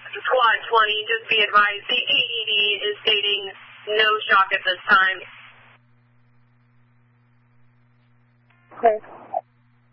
Squad 20, just be advised, the AED is stating no shock at this time. Okay.